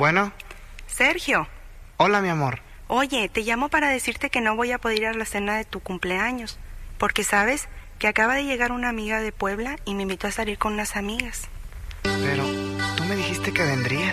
Bueno. Sergio. Hola, mi amor. Oye, te llamo para decirte que no voy a poder ir a la cena de tu cumpleaños, porque sabes que acaba de llegar una amiga de Puebla y me invitó a salir con unas amigas. Pero tú me dijiste que vendrías.